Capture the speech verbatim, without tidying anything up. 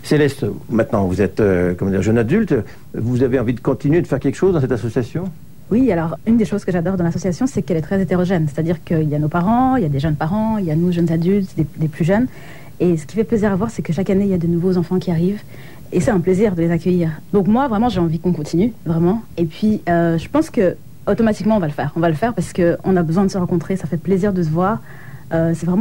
Céleste, maintenant vous êtes euh, comment dire, jeune adulte, vous avez envie de continuer de faire quelque chose dans cette association ? Oui, alors une des choses que j'adore dans l'association, c'est qu'elle est très hétérogène. C'est-à-dire qu'il y a nos parents, il y a des jeunes parents, il y a nous, jeunes adultes, des, des plus jeunes. Et ce qui fait plaisir à voir, c'est que chaque année, il y a de nouveaux enfants qui arrivent. Et c'est un plaisir de les accueillir. Donc moi, vraiment, j'ai envie qu'on continue, vraiment. Et puis, euh, je pense que automatiquement, on va le faire. On va le faire parce qu'on a besoin de se rencontrer, ça fait plaisir de se voir. Euh, c'est vraiment